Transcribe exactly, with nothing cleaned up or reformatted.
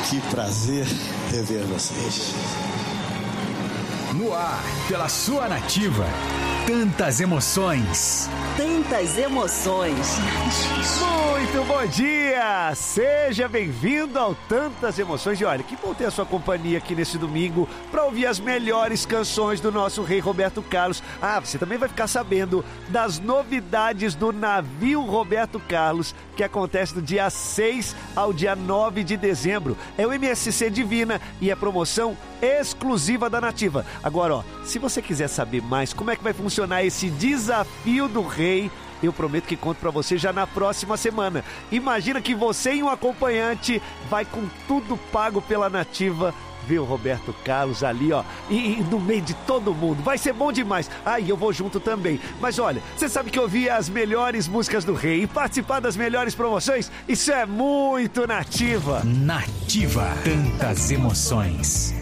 Que prazer rever vocês. No ar, pela sua Nativa. Tantas emoções. Tantas emoções. Muito bom dia! Seja bem-vindo ao Tantas Emoções. E olha, que bom ter a sua companhia aqui nesse domingo para ouvir as melhores canções do nosso rei Roberto Carlos. Ah, você também vai ficar sabendo das novidades do navio Roberto Carlos, que acontece do dia seis ao dia nove de dezembro. É o M S C Divina e é promoção exclusiva da Nativa. Agora, ó, se você quiser saber mais como é que vai funcionar esse desafio do rei, eu prometo que conto pra você já na próxima semana. Imagina que você e um acompanhante vai com tudo pago pela Nativa ver o Roberto Carlos ali, ó, e, e no meio de todo mundo. Vai ser bom demais. Ah, e eu vou junto também. Mas olha, você sabe que ouvir as melhores músicas do rei e participar das melhores promoções, isso é muito Nativa. Nativa. Tantas emoções.